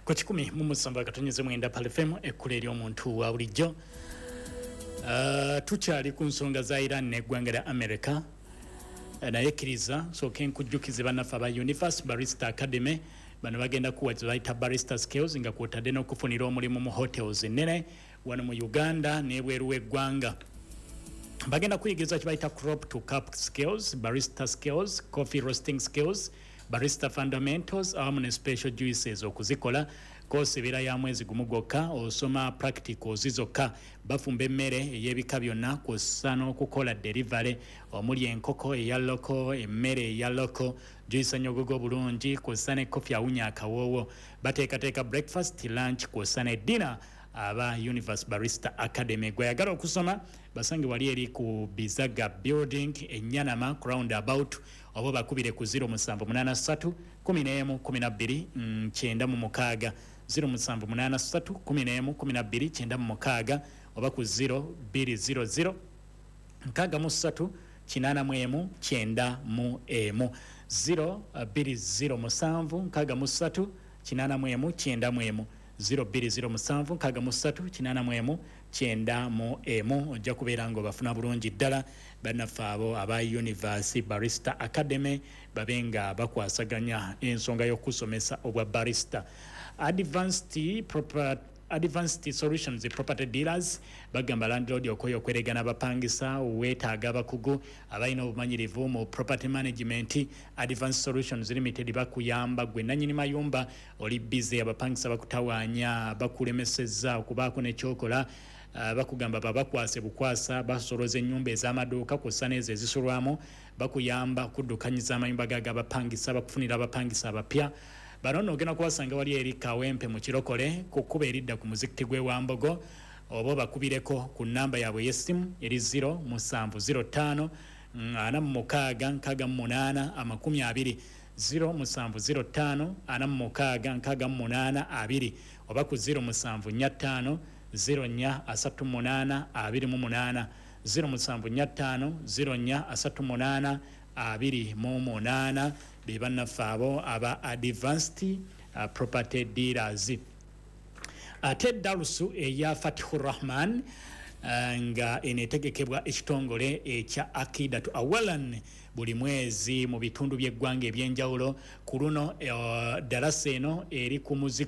Kwa 10 katonyeze mwenda pale FM ekuleli omuntu wa bulijjo. Tukyali ku nsonga za Iran n'eggwanga lya America. Naye kkiriza sooke nkujjukize bannaffe aba Universe Barista Academy bano bagenda kuwaza bayita barista skills nga kwotadde n'okufunira omulimu mu hotels ennene wano mu Uganda n'ebweru w'eggwanga. Bagenda kuyigiza kibayita crop to cup skills, barista skills, coffee roasting skills, barista fundamentals awamu ne special juices okuzikola kosi ebira ya mwezi gumu gwokka osoma practicals zizokka bafumba emmere ey'ebika byonna kw'ossa n'okukola delivery omuli enkoko eya loko emmere eya loko juice nyogogo bulungi kw'ossa ne coffee awunya akawoowo bateekateeka breakfast lunch kw'ossa ne dinner aba Universe Barista Academy gwayagala okusoma basange wali eri ku Bizaga building enyanama round about obo bakubire ku 0783 11 12 9 0783 11 12 9 oba ku 0200 63 8 9 0 207 63 8 02073 ojja kubeera nga bafuna bulungi ddala bannaffe abo aba Universe Barista Academy babenga bakwasaganya ensonga y'okusomesa obwa barista. Advanced Solutions Property Dealers bagamba landlord okoyo okweregana abapangisa weetaaga abakugu abalina obumanyirivu mu property management. Advanced Solutions Limited bakuyamba gwe nannyini mayumba oli busy abapangisa bakutawaanya bakulemesezza okubaako n'ekyokola bakugamba babakwase bukwasa basoloza ennyumba ez'amaduuka kw'ossa n'ezo ezisulwamu bakuyamba okuddukanyiza amayumba g'abapangisa bakufunira abapangisa abapya. Bano ogenda kuwasanga wali eri Kawempe mu Kirokole kukuba eridda ku muzikiti gwe Wambogo oba bakubireko ku namba yaabwe y'essimu eri 0705 46 68 20 0705 46 68 20 oba ku 0745 04 38 28 0745 04 38 28 bannaffe abo aba Advanced Property Dealers. Ate darusu eya Fatihur Rahman nga enetegekebwa ekitongole ekya Akidatu Awalan buli mwezi mu bitundu by'eggwanga ebyenjawulo ku luno darasa eno eri ku muzika